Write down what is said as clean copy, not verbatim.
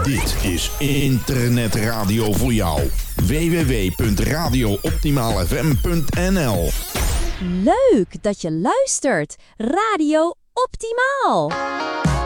Dit is internetradio voor jou. www.radiooptimaalfm.nl. Leuk dat je luistert. Radio Optimaal.